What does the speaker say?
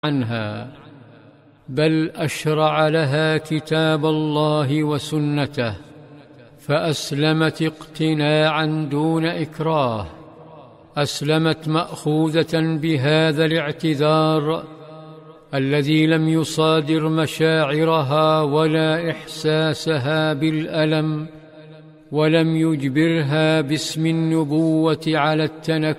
عنها، بل أشرع لها كتاب الله وسنته، فأسلمت اقتناعا دون إكراه، أسلمت مأخوذة بهذا الاعتذار الذي لم يصادر مشاعرها ولا إحساسها بالألم، ولم يجبرها باسم النبوة على التنكر